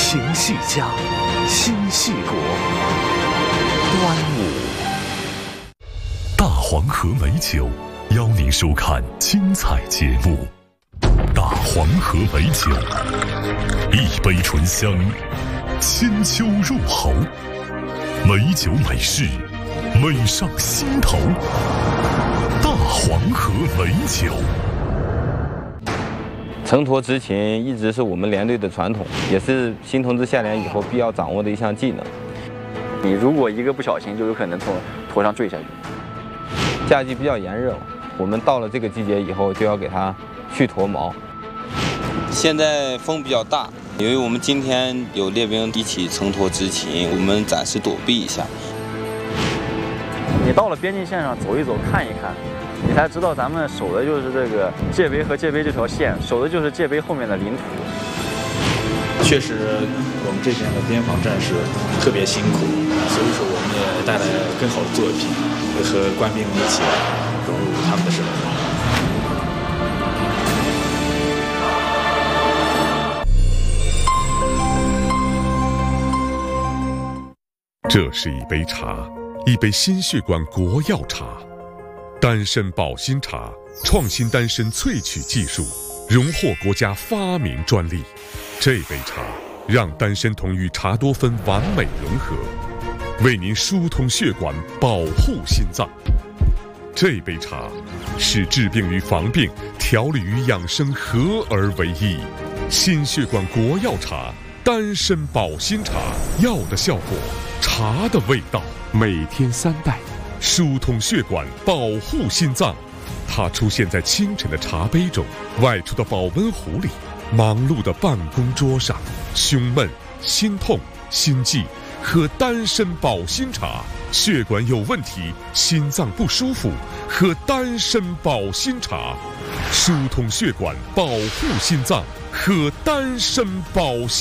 情系家，心系国。端午，大黄河美酒邀您收看精彩节目。大黄河美酒，一杯醇香，千秋入喉，美酒美事，美上心头。大黄河美酒。 承托执勤一直是我们连队的传统，也是新同志下连以后必要掌握的一项技能。 你如果一个不小心，就有可能从头上坠下去。 夏季比较炎热，我们到了这个季节以后就要给它去脱毛。 现在风比较大，因为我们今天有列兵一起承托执勤，我们暂时躲避一下。 你到了边境线上走一走，看一看，你才知道咱们守的就是这个界碑和界碑这条线，守的就是界碑后面的领土。 确实，我们这边的边防战士特别辛苦，所以说我们也带来更好的作品，和官兵一起融入他们的生活。 这是一杯茶，一杯心血管国药茶，丹参保心茶，创新丹参萃取技术，荣获国家发明专利。这杯茶让丹参酮与茶多酚完美融合，为您疏通血管，保护心脏。这杯茶是治病与防病、调理与养生合而为一。心血管国药茶，丹参保心茶，药的效果，茶的味道，每天3袋，疏通血管，保护心脏。它出现在清晨的茶杯中，外出的保温壶里，忙碌的办公桌上。胸闷、心痛、心悸，喝丹参保心茶；血管有问题、心脏不舒服，喝丹参保心茶。疏通血管，保护心脏，喝丹参保心。